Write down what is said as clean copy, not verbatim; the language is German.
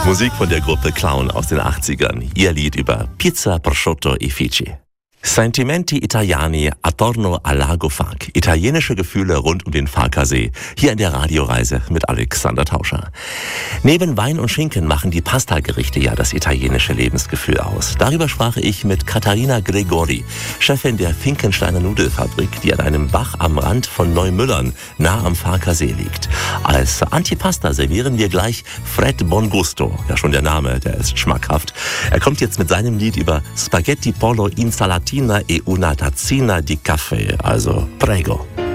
Musik von der Gruppe Clown aus den 80ern. Ihr Lied über Pizza, Prosciutto e Fici. Sentimenti Italiani attorno al Lago Fag. Italienische Gefühle rund um den Farkasee. Hier in der Radioreise mit Alexander Tauscher. Neben Wein und Schinken machen die Pastagerichte ja das italienische Lebensgefühl aus. Darüber sprach ich mit Katharina Gregori, Chefin der Finkensteiner Nudelfabrik, die an einem Bach am Rand von Neumüllern nah am Farkasee liegt. Als Antipasta servieren wir gleich Fred Bongusto. Ja, schon der Name, der ist schmackhaft. Er kommt jetzt mit seinem Lied über Spaghetti Pollo Insalatina e una tazzina di caffè. Also, prego.